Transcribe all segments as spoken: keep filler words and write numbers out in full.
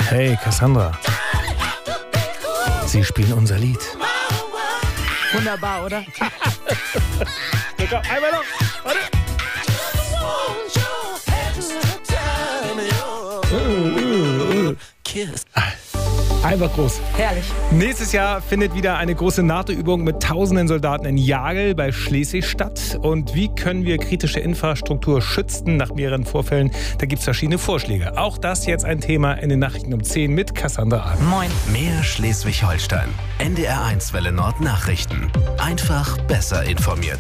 Hey Cassandra, Sie spielen unser Lied. Wunderbar, oder? Einmal noch, warte. Einfach groß. Herrlich. Nächstes Jahr findet wieder eine große NATO-Übung mit tausenden Soldaten in Jagel bei Schleswig statt. Und wie können wir kritische Infrastruktur schützen nach mehreren Vorfällen? Da gibt es verschiedene Vorschläge. Auch das jetzt ein Thema in den Nachrichten um zehn mit Cassandra Arden. Moin. Mehr Schleswig-Holstein. N D R eins Welle Nord Nachrichten. Einfach besser informiert.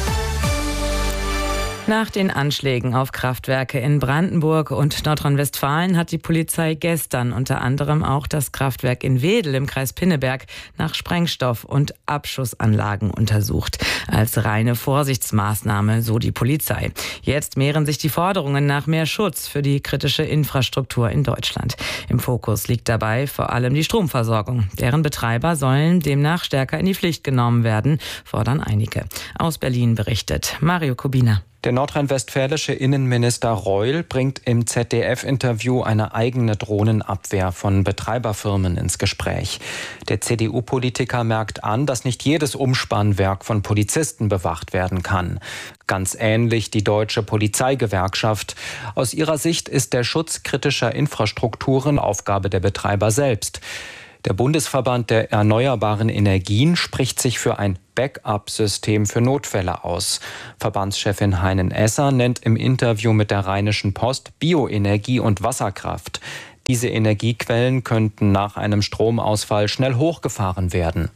Nach den Anschlägen auf Kraftwerke in Brandenburg und Nordrhein-Westfalen hat die Polizei gestern unter anderem auch das Kraftwerk in Wedel im Kreis Pinneberg nach Sprengstoff- und Abschussanlagen untersucht. Als reine Vorsichtsmaßnahme, so die Polizei. Jetzt mehren sich die Forderungen nach mehr Schutz für die kritische Infrastruktur in Deutschland. Im Fokus liegt dabei vor allem die Stromversorgung. Deren Betreiber sollen demnach stärker in die Pflicht genommen werden, fordern einige. Aus Berlin berichtet Mario Kubina. Der nordrhein-westfälische Innenminister Reul bringt im Z D F-Interview eine eigene Drohnenabwehr von Betreiberfirmen ins Gespräch. Der C D U-Politiker merkt an, dass nicht jedes Umspannwerk von Polizisten bewacht werden kann. Ganz ähnlich die Deutsche Polizeigewerkschaft. Aus ihrer Sicht ist der Schutz kritischer Infrastrukturen Aufgabe der Betreiber selbst. Der Bundesverband der erneuerbaren Energien spricht sich für ein Backup-System für Notfälle aus. Verbandschefin Heinen-Esser nennt im Interview mit der Rheinischen Post Bioenergie und Wasserkraft. Diese Energiequellen könnten nach einem Stromausfall schnell hochgefahren werden.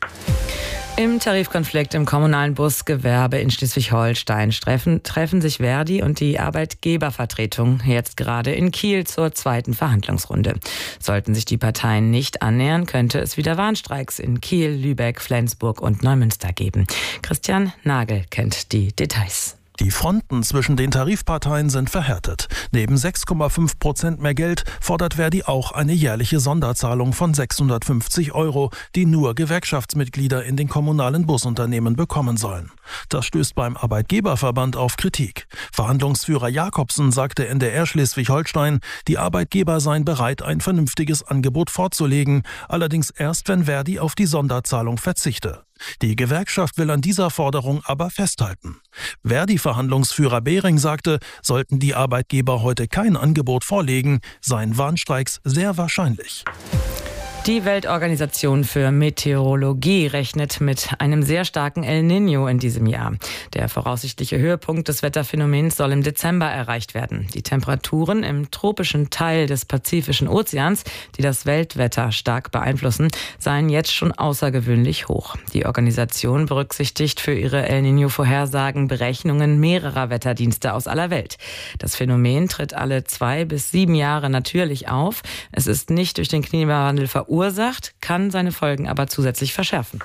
Im Tarifkonflikt im kommunalen Busgewerbe in Schleswig-Holstein treffen, treffen sich Verdi und die Arbeitgebervertretung jetzt gerade in Kiel zur zweiten Verhandlungsrunde. Sollten sich die Parteien nicht annähern, könnte es wieder Warnstreiks in Kiel, Lübeck, Flensburg und Neumünster geben. Christian Nagel kennt die Details. Die Fronten zwischen den Tarifparteien sind verhärtet. Neben sechs Komma fünf Prozent mehr Geld fordert Verdi auch eine jährliche Sonderzahlung von sechshundertfünfzig Euro, die nur Gewerkschaftsmitglieder in den kommunalen Busunternehmen bekommen sollen. Das stößt beim Arbeitgeberverband auf Kritik. Verhandlungsführer Jakobsen sagte N D R Schleswig-Holstein, die Arbeitgeber seien bereit, ein vernünftiges Angebot vorzulegen, allerdings erst, wenn Verdi auf die Sonderzahlung verzichte. Die Gewerkschaft will an dieser Forderung aber festhalten. Verdi-Verhandlungsführer Behring sagte, sollten die Arbeitgeber heute kein Angebot vorlegen, seien Warnstreiks sehr wahrscheinlich. Die Weltorganisation für Meteorologie rechnet mit einem sehr starken El Niño in diesem Jahr. Der voraussichtliche Höhepunkt des Wetterphänomens soll im Dezember erreicht werden. Die Temperaturen im tropischen Teil des Pazifischen Ozeans, die das Weltwetter stark beeinflussen, seien jetzt schon außergewöhnlich hoch. Die Organisation berücksichtigt für ihre El Niño-Vorhersagen Berechnungen mehrerer Wetterdienste aus aller Welt. Das Phänomen tritt alle zwei bis sieben Jahre natürlich auf. Es ist nicht durch den Klimawandel verursacht. Ursacht, kann seine Folgen aber zusätzlich verschärfen.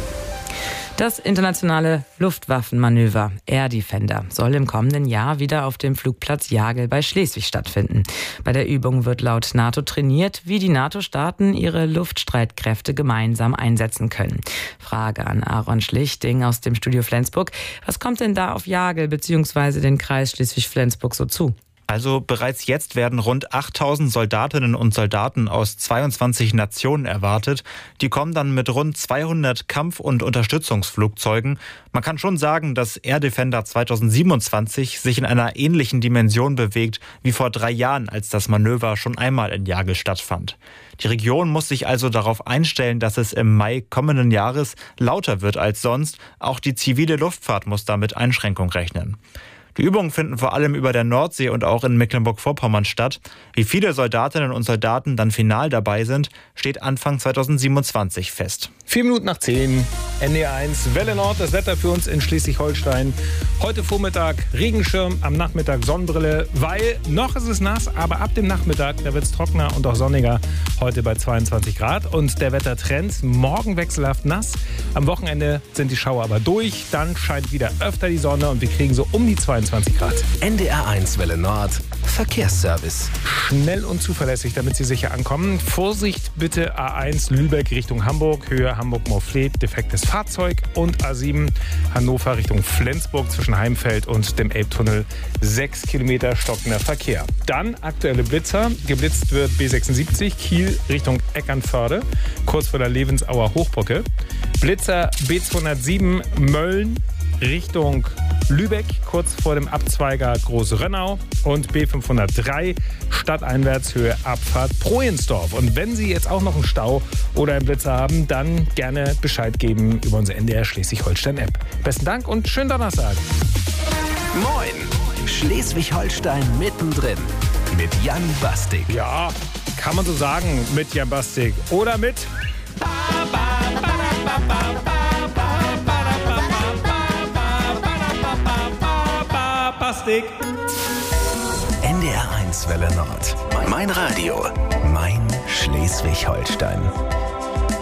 Das internationale Luftwaffenmanöver Air Defender soll im kommenden Jahr wieder auf dem Flugplatz Jagel bei Schleswig stattfinden. Bei der Übung wird laut NATO trainiert, wie die NATO-Staaten ihre Luftstreitkräfte gemeinsam einsetzen können. Frage an Aaron Schlichting aus dem Studio Flensburg. Was kommt denn da auf Jagel bzw. den Kreis Schleswig-Flensburg so zu? Also bereits jetzt werden rund achttausend Soldatinnen und Soldaten aus zweiundzwanzig Nationen erwartet. Die kommen dann mit rund zweihundert Kampf- und Unterstützungsflugzeugen. Man kann schon sagen, dass Air Defender zweitausendsiebenundzwanzig sich in einer ähnlichen Dimension bewegt wie vor drei Jahren, als das Manöver schon einmal in Jagel stattfand. Die Region muss sich also darauf einstellen, dass es im Mai kommenden Jahres lauter wird als sonst. Auch die zivile Luftfahrt muss damit Einschränkung rechnen. Die Übungen finden vor allem über der Nordsee und auch in Mecklenburg-Vorpommern statt. Wie viele Soldatinnen und Soldaten dann final dabei sind, steht Anfang zweitausendsiebenundzwanzig fest. Vier Minuten nach zehn, N D R eins, Welle Nord, das Wetter für uns in Schleswig-Holstein. Heute Vormittag Regenschirm, am Nachmittag Sonnenbrille, weil noch ist es nass, aber ab dem Nachmittag, da wird es trockener und auch sonniger. Heute bei zweiundzwanzig Grad und der Wettertrend, morgen wechselhaft nass. Am Wochenende sind die Schauer aber durch, dann scheint wieder öfter die Sonne und wir kriegen so um die zweiundzwanzig zweiundzwanzig Grad. N D R eins Welle Nord, Verkehrsservice. Schnell und zuverlässig, damit Sie sicher ankommen. Vorsicht bitte A eins Lübeck Richtung Hamburg, Höhe Hamburg-Morfleet, defektes Fahrzeug. Und A sieben Hannover Richtung Flensburg zwischen Heimfeld und dem Elbtunnel. Sechs Kilometer stockender Verkehr. Dann aktuelle Blitzer. Geblitzt wird B sechsundsiebzig Kiel Richtung Eckernförde, kurz vor der Levensauer Hochbrücke. Blitzer B zweihundertsieben Mölln Richtung Lübeck, kurz vor dem Abzweiger Großrönnau, und B fünfhundertdrei stadteinwärts Höhe Abfahrt Projensdorf. Und wenn Sie jetzt auch noch einen Stau oder einen Blitzer haben, dann gerne Bescheid geben über unsere N D R Schleswig-Holstein-App. Besten Dank und schönen Donnerstag. Moin, Schleswig-Holstein mittendrin mit Jan Bastik. Ja, kann man so sagen mit Jan Bastik oder mit Bastik. N D R eins Welle Nord. Mein Radio. Mein Schleswig-Holstein.